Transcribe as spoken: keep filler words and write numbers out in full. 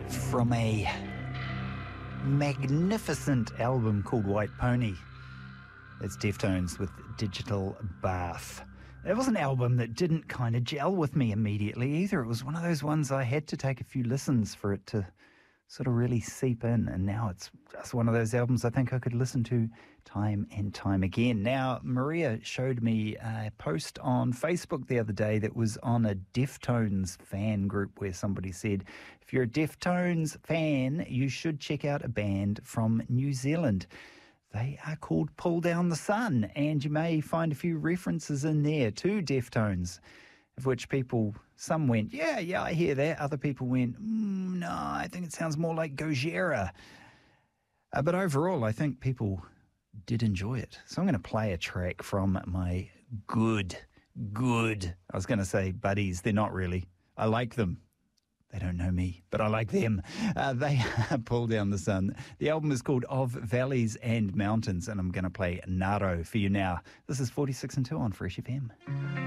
from a magnificent album called White Pony. It's Deftones with Digital Bath. It was an album that didn't kind of gel with me immediately either. It was one of those ones I had to take a few listens for it to sort of really seep in, and now it's just one of those albums I think I could listen to time and time again. Now, Maria showed me a post on Facebook the other day that was on a Deftones fan group where somebody said, if you're a Deftones fan, you should check out a band from New Zealand. They are called Pull Down the Sun, and you may find a few references in there to Deftones, of which people, some went, yeah, yeah, I hear that. Other people went, mm, no, I think it sounds more like Gojira. Uh, but overall, I think people did enjoy it. So I'm going to play a track from my good, good, I was going to say buddies. They're not really. I like them. They don't know me, but I like them. Uh, they Pull Down the Sun. The album is called Of Valleys and Mountains, and I'm going to play Naro for you now. This is forty-six and two on Fresh F M.